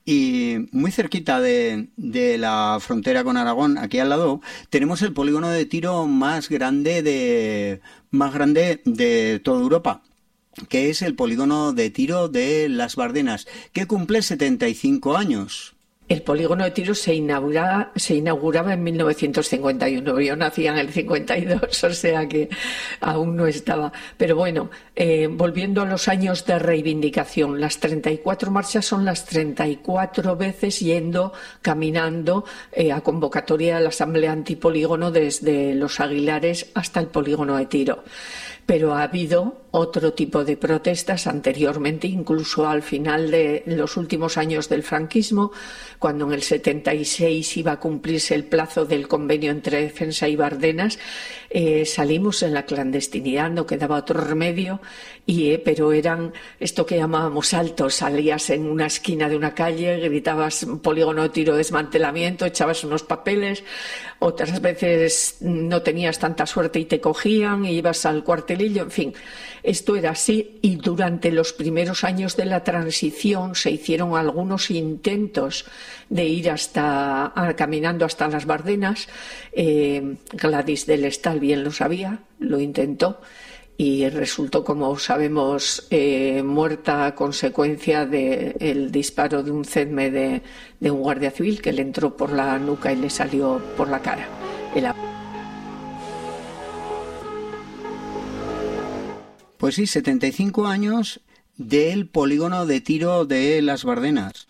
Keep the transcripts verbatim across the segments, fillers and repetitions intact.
Y muy cerquita de, de la frontera con Aragón, aquí al lado, tenemos el polígono de tiro más grande de más grande de toda Europa, que es el polígono de tiro de Las Bardenas, que cumple setenta y cinco años. El polígono de tiro se inauguraba, se inauguraba en mil novecientos cincuenta y uno. Yo nací en el cincuenta y dos, o sea que aún no estaba. Pero bueno, eh, volviendo a los años de reivindicación, las treinta y cuatro marchas son las treinta y cuatro veces yendo, caminando eh, a convocatoria de la Asamblea Antipolígono desde Los Aguilares hasta el polígono de tiro. Pero ha habido otro tipo de protestas anteriormente, incluso al final de los últimos años del franquismo, cuando en el setenta y seis iba a cumplirse el plazo del convenio entre Defensa y Bardenas, eh, salimos en la clandestinidad, no quedaba otro remedio, y, eh, pero eran esto que llamábamos saltos, salías en una esquina de una calle, gritabas polígono de tiro, desmantelamiento, echabas unos papeles, otras veces no tenías tanta suerte y te cogían y ibas al cuartelillo, en fin. Esto era así y durante los primeros años de la transición se hicieron algunos intentos de ir hasta a, caminando hasta las Bardenas. Eh, Gladys del Estal bien lo sabía, lo intentó y resultó, como sabemos, eh, muerta a consecuencia del disparo de un cedme de, de un guardia civil que le entró por la nuca y le salió por la cara. El Pues sí, setenta y cinco años del polígono de tiro de Las Bardenas.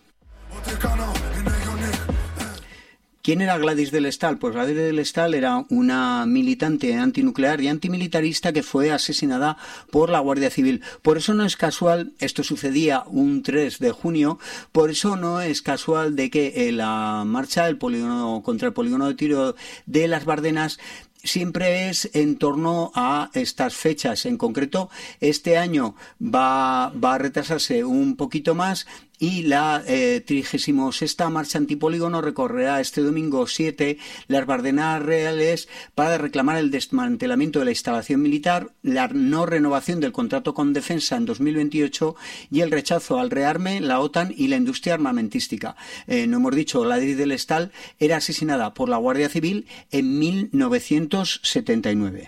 ¿Quién era Gladys del Estal? Pues Gladys del Estal era una militante antinuclear y antimilitarista que fue asesinada por la Guardia Civil. Por eso no es casual, esto sucedía un tres de junio, por eso no es casual de que la marcha del polígono contra el polígono de tiro de Las Bardenas siempre es en torno a estas fechas. En concreto, este año va, va a retrasarse un poquito más y la eh, trigésima sexta marcha antipolígono recorrerá este domingo siete Las Bardenas Reales para reclamar el desmantelamiento de la instalación militar, la no renovación del contrato con Defensa en dos mil veintiocho y el rechazo al rearme, la OTAN y la industria armamentística. Eh, no hemos dicho, Gladys del Estal era asesinada por la Guardia Civil en mil novecientos setenta y nueve.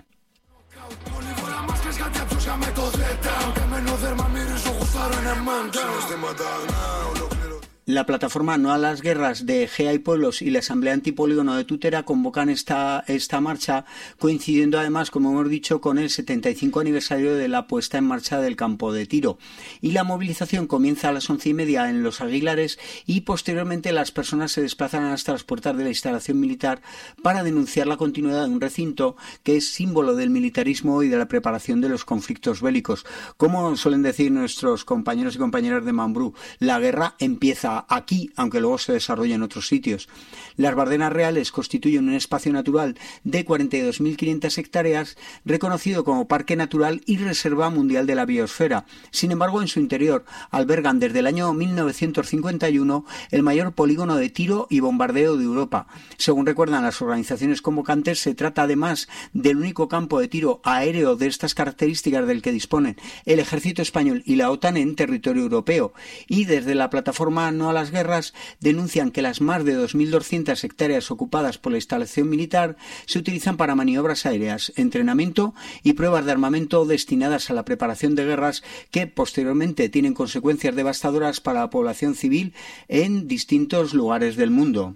La plataforma No a las Guerras de Gea y Pueblos y la Asamblea Antipolígono de Tutera convocan esta, esta marcha, coincidiendo además, como hemos dicho, con el setenta y cinco aniversario de la puesta en marcha del campo de tiro. Y la movilización comienza a las once y media en Los Aguilares y posteriormente las personas se desplazan hasta las puertas de la instalación militar para denunciar la continuidad de un recinto que es símbolo del militarismo y de la preparación de los conflictos bélicos. Como suelen decir nuestros compañeros y compañeras de Mambrú, la guerra empieza aquí, aunque luego se desarrolla en otros sitios. Las Bardenas Reales constituyen un espacio natural de cuarenta y dos mil quinientas hectáreas, reconocido como Parque Natural y Reserva Mundial de la Biosfera. Sin embargo, en su interior albergan desde el año mil novecientos cincuenta y uno el mayor polígono de tiro y bombardeo de Europa. Según recuerdan las organizaciones convocantes, se trata además del único campo de tiro aéreo de estas características del que disponen el Ejército Español y la OTAN en territorio europeo. Y desde la plataforma No a las Guerras denuncian que las más de dos mil doscientas hectáreas ocupadas por la instalación militar se utilizan para maniobras aéreas, entrenamiento y pruebas de armamento destinadas a la preparación de guerras que posteriormente tienen consecuencias devastadoras para la población civil en distintos lugares del mundo.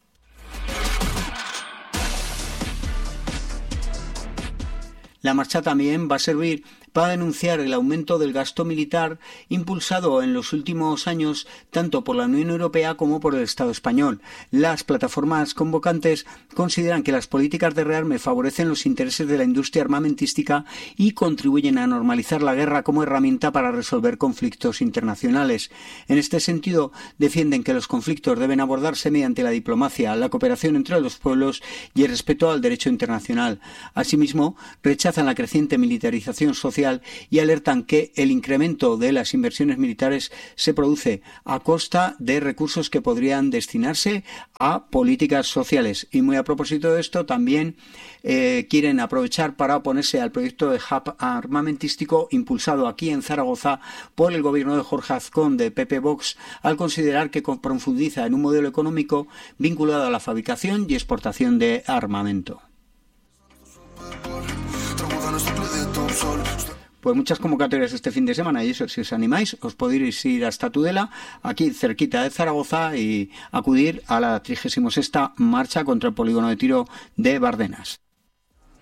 La marcha también va a servir para denunciar el aumento del gasto militar impulsado en los últimos años tanto por la Unión Europea como por el Estado español. Las plataformas convocantes consideran que las políticas de rearme favorecen los intereses de la industria armamentística y contribuyen a normalizar la guerra como herramienta para resolver conflictos internacionales. En este sentido, defienden que los conflictos deben abordarse mediante la diplomacia, la cooperación entre los pueblos y el respeto al derecho internacional. Asimismo, rechazan la creciente militarización social social y alertan que el incremento de las inversiones militares se produce a costa de recursos que podrían destinarse a políticas sociales. Y muy a propósito de esto, también eh, quieren aprovechar para oponerse al proyecto de hub armamentístico impulsado aquí en Zaragoza por el gobierno de Jorge Azcón de P P Vox, al considerar que profundiza en un modelo económico vinculado a la fabricación y exportación de armamento. Pues muchas convocatorias este fin de semana, y eso, si os animáis, os podéis ir hasta Tudela, aquí cerquita de Zaragoza, y acudir a la trigésima sexta marcha contra el polígono de tiro de Bardenas.